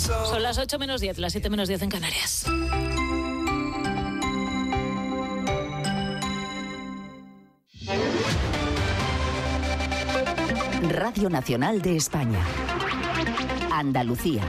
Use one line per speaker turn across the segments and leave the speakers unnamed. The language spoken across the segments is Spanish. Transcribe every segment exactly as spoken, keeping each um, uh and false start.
Son las ocho menos diez, las siete menos diez en Canarias.
Radio Nacional de España. Andalucía.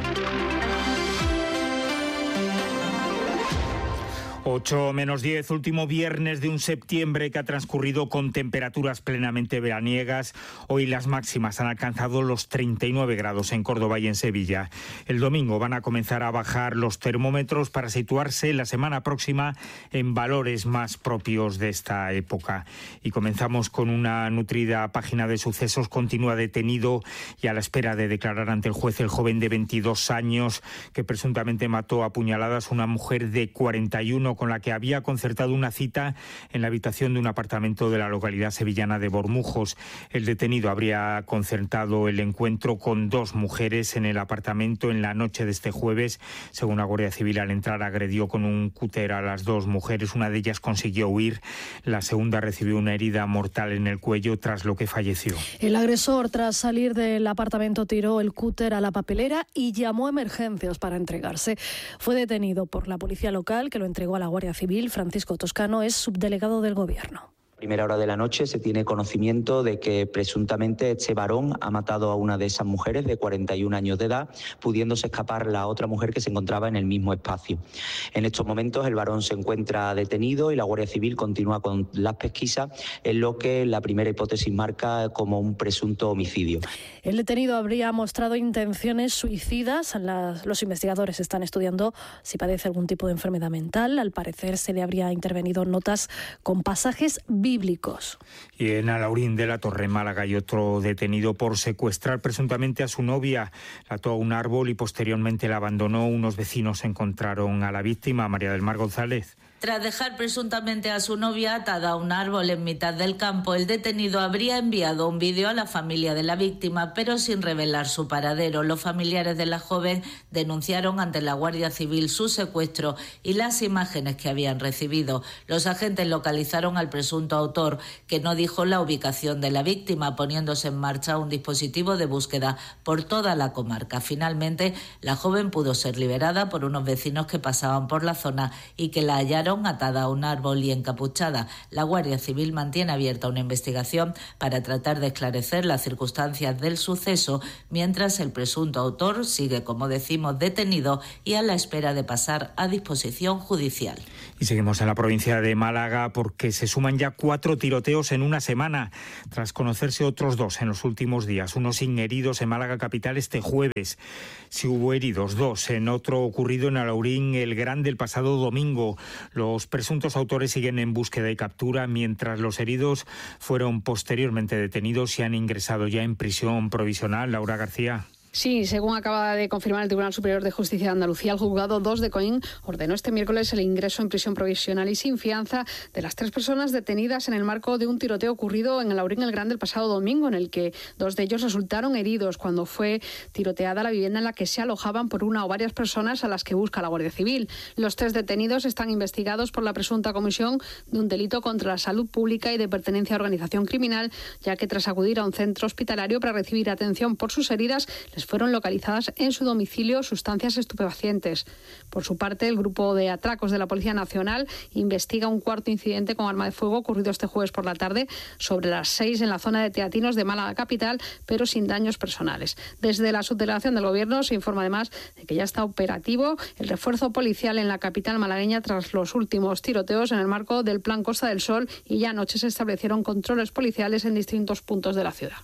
ocho menos diez, último viernes de un septiembre que ha transcurrido con temperaturas plenamente veraniegas. Hoy las máximas han alcanzado los treinta y nueve grados en Córdoba y en Sevilla. El domingo van a comenzar a bajar los termómetros para situarse la semana próxima en valores más propios de esta época. Y comenzamos con una nutrida página de sucesos. Continúa detenido y a la espera de declarar ante el juez el joven de veintidós años que presuntamente mató a puñaladas a una mujer de cuarenta y uno con la que había concertado una cita en la habitación de un apartamento de la localidad sevillana de Bormujos. El detenido habría concertado el encuentro con dos mujeres en el apartamento en la noche de este jueves. Según la Guardia Civil, al entrar agredió con un cúter a las dos mujeres. Una de ellas consiguió huir. La segunda recibió una herida mortal en el cuello, tras lo que falleció.
El agresor, tras salir del apartamento, tiró el cúter a la papelera y llamó a emergencias para entregarse. Fue detenido por la policía local, que lo entregó a la Guardia Civil. Francisco Toscano es subdelegado del Gobierno.
Primera hora de la noche se tiene conocimiento de que presuntamente este varón ha matado a una de esas mujeres de cuarenta y un años de edad, pudiéndose escapar la otra mujer que se encontraba en el mismo espacio. En estos momentos el varón se encuentra detenido y la Guardia Civil continúa con las pesquisas en lo que la primera hipótesis marca como un presunto homicidio.
El detenido habría mostrado intenciones suicidas. Las, los investigadores están estudiando si padece algún tipo de enfermedad mental. Al parecer se le habría intervenido notas con pasajes bíblicos.
Y en Alaurín de la Torre, Málaga, hay otro detenido por secuestrar presuntamente a su novia. La ató a un árbol y posteriormente la abandonó. Unos vecinos encontraron a la víctima, María del Mar González.
Tras dejar presuntamente a su novia atada a un árbol en mitad del campo, el detenido habría enviado un vídeo a la familia de la víctima, pero sin revelar su paradero. Los familiares de la joven denunciaron ante la Guardia Civil su secuestro y las imágenes que habían recibido. Los agentes localizaron al presunto autor, que no dijo la ubicación de la víctima, poniéndose en marcha un dispositivo de búsqueda por toda la comarca. Finalmente, la joven pudo ser liberada por unos vecinos que pasaban por la zona y que la hallaron atada a un árbol y encapuchada. La Guardia Civil mantiene abierta una investigación para tratar de esclarecer las circunstancias del suceso, mientras el presunto autor sigue, como decimos, detenido y a la espera de pasar a disposición judicial.
Y seguimos en la provincia de Málaga porque se suman ya cuatro tiroteos en una semana, tras conocerse otros dos en los últimos días. Uno sin heridos en Málaga capital este jueves. Si hubo heridos, dos en otro ocurrido en Alaurín el Grande el pasado domingo. Los presuntos autores siguen en búsqueda y captura, mientras los heridos fueron posteriormente detenidos y han ingresado ya en prisión provisional. Laura García.
Sí, según acaba de confirmar el Tribunal Superior de Justicia de Andalucía, el juzgado dos de Coín ordenó este miércoles el ingreso en prisión provisional y sin fianza de las tres personas detenidas en el marco de un tiroteo ocurrido en Alaurín el Grande el pasado domingo, en el que dos de ellos resultaron heridos cuando fue tiroteada la vivienda en la que se alojaban por una o varias personas a las que busca la Guardia Civil. Los tres detenidos están investigados por la presunta comisión de un delito contra la salud pública y de pertenencia a organización criminal, ya que tras acudir a un centro hospitalario para recibir atención por sus heridas, les fueron localizadas en su domicilio sustancias estupefacientes. Por su parte, el grupo de atracos de la Policía Nacional investiga un cuarto incidente con arma de fuego ocurrido este jueves por la tarde sobre las seis en la zona de Teatinos de Málaga capital, pero sin daños personales. Desde la subdelegación del Gobierno se informa además de que ya está operativo el refuerzo policial en la capital malagueña tras los últimos tiroteos en el marco del Plan Costa del Sol, y ya anoche se establecieron controles policiales en distintos puntos de la ciudad.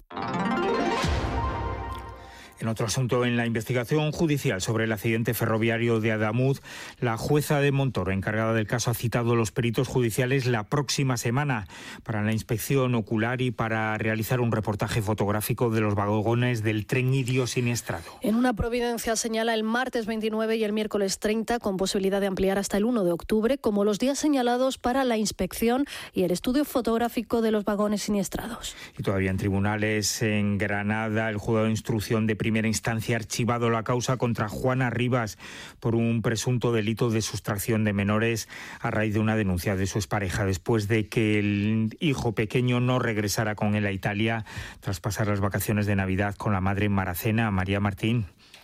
En otro asunto, en la investigación judicial sobre el accidente ferroviario de Adamuz, la jueza de Montoro, encargada del caso, ha citado a los peritos judiciales la próxima semana para la inspección ocular y para realizar un reportaje fotográfico de los vagones del tren Irio siniestrado.
En una providencia señala el martes veintinueve y el miércoles treinta, con posibilidad de ampliar hasta el uno de octubre, como los días señalados para la inspección y el estudio fotográfico de los vagones siniestrados.
Y todavía en tribunales, en Granada, el juzgado de instrucción de primera instancia ha archivado la causa contra Juana Rivas por un presunto delito de sustracción de menores a raíz de una denuncia de su expareja después de que el hijo pequeño no regresara con él a Italia tras pasar las vacaciones de Navidad con la madre en Maracena. María Martín.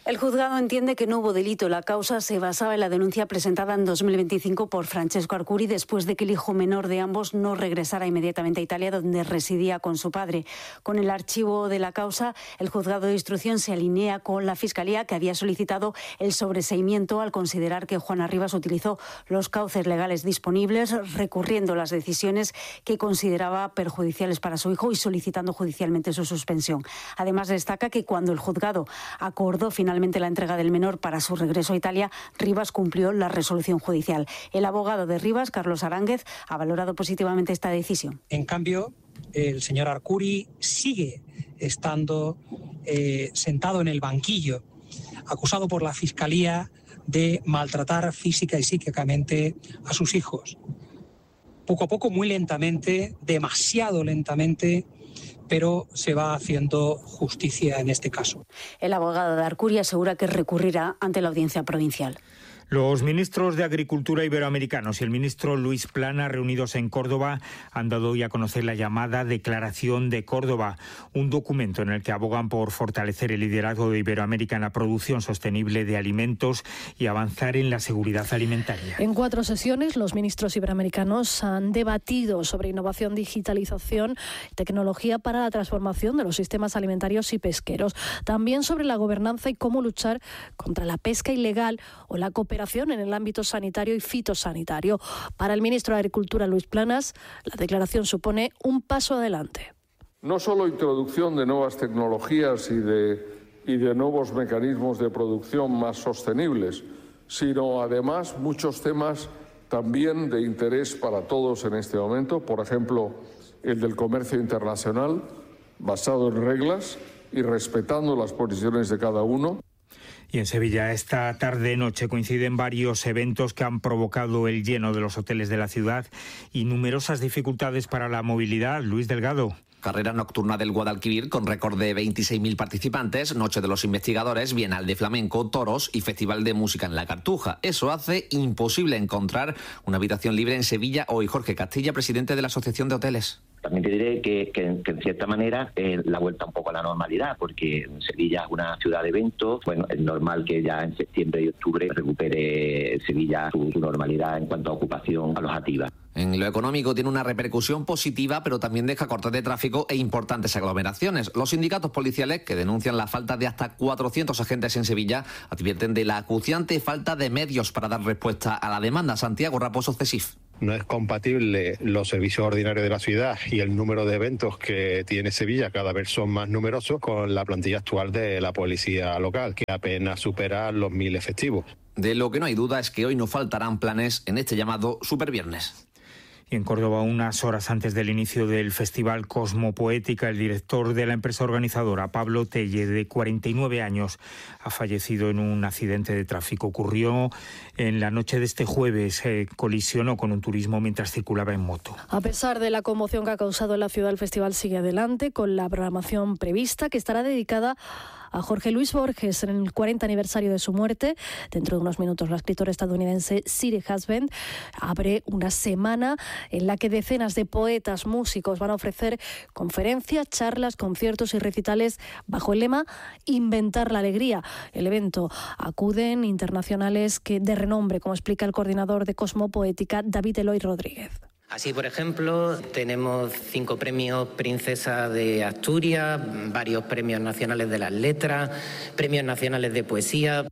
El juzgado entiende que no hubo delito. La causa se basaba en la denuncia presentada en dos mil veinticinco por Francesco Arcuri después de que el hijo menor de ambos no regresara inmediatamente a Italia, donde residía con su padre. Con el archivo de la causa, el juzgado de instrucción se alinea con la Fiscalía, que había solicitado el sobreseimiento al considerar que Juana Rivas utilizó los cauces legales disponibles, recurriendo las decisiones que consideraba perjudiciales para su hijo y solicitando judicialmente su suspensión. Además, destaca que cuando el juzgado acordó finalmente la entrega del menor para su regreso a Italia, Rivas cumplió la resolución judicial. El abogado de Rivas, Carlos Aránguez, ha valorado positivamente esta decisión.
En cambio, el señor Arcuri sigue estando eh, sentado en el banquillo, acusado por la Fiscalía de maltratar física y psíquicamente a sus hijos. Poco a poco, muy lentamente, demasiado lentamente, pero se va haciendo justicia en este caso.
El abogado de Arcuri asegura que recurrirá ante la audiencia provincial.
Los ministros de Agricultura iberoamericanos y el ministro Luis Plana, reunidos en Córdoba, han dado hoy a conocer la llamada Declaración de Córdoba, un documento en el que abogan por fortalecer el liderazgo de Iberoamérica en la producción sostenible de alimentos y avanzar en la seguridad alimentaria.
En cuatro sesiones, los ministros iberoamericanos han debatido sobre innovación, digitalización, tecnología para la transformación de los sistemas alimentarios y pesqueros, también sobre la gobernanza y cómo luchar contra la pesca ilegal o la cooperación en el ámbito sanitario y fitosanitario. Para el ministro de Agricultura, Luis Planas, la declaración supone un paso adelante.
No solo introducción de nuevas tecnologías y de, y de nuevos mecanismos de producción más sostenibles, sino además muchos temas también de interés para todos en este momento, por ejemplo, el del comercio internacional, basado en reglas y respetando las posiciones de cada uno.
Y en Sevilla esta tarde-noche coinciden varios eventos que han provocado el lleno de los hoteles de la ciudad y numerosas dificultades para la movilidad. Luis Delgado.
Carrera nocturna del Guadalquivir con récord de veintiséis mil participantes, Noche de los Investigadores, Bienal de Flamenco, Toros y Festival de Música en la Cartuja. Eso hace imposible encontrar una habitación libre en Sevilla hoy. Jorge Castilla, presidente de la Asociación de Hoteles.
También te diré que, que, que en cierta manera es la vuelta un poco a la normalidad, porque Sevilla es una ciudad de eventos. Bueno, es normal que ya en septiembre y octubre recupere Sevilla su, su normalidad en cuanto a ocupación alojativa.
En lo económico tiene una repercusión positiva, pero también deja cortes de tráfico e importantes aglomeraciones. Los sindicatos policiales, que denuncian la falta de hasta cuatrocientos agentes en Sevilla, advierten de la acuciante falta de medios para dar respuesta a la demanda. Santiago Raposo, CESIF.
No es compatible los servicios ordinarios de la ciudad y el número de eventos que tiene Sevilla, cada vez son más numerosos, con la plantilla actual de la policía local, que apenas supera los mil efectivos.
De lo que no hay duda es que hoy no faltarán planes en este llamado Superviernes.
Y en Córdoba, unas horas antes del inicio del Festival Cosmopoética, el director de la empresa organizadora, Pablo Telle, de cuarenta y nueve años, ha fallecido en un accidente de tráfico. Ocurrió en la noche de este jueves, eh, colisionó con un turismo mientras circulaba en moto.
A pesar de la conmoción que ha causado en la ciudad, el festival sigue adelante con la programación prevista, que estará dedicada a Jorge Luis Borges en el cuarenta aniversario de su muerte. Dentro de unos minutos, la escritora estadounidense Siri Husband abre una semana en la que decenas de poetas, músicos van a ofrecer conferencias, charlas, conciertos y recitales bajo el lema Inventar la alegría. El evento acuden internacionales que de renombre, como explica el coordinador de Cosmopoética, David Eloy Rodríguez.
Así, por ejemplo, tenemos cinco premios Princesa de Asturias, varios premios nacionales de las letras, premios nacionales de poesía.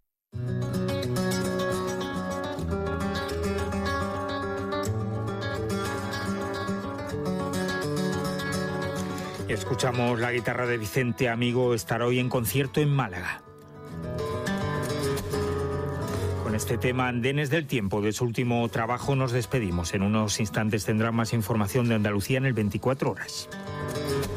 Escuchamos la guitarra de Vicente Amigo, estará hoy en concierto en Málaga. Con este tema, Andenes del Tiempo, de su último trabajo, nos despedimos. En unos instantes tendrán más información de Andalucía en el veinticuatro horas.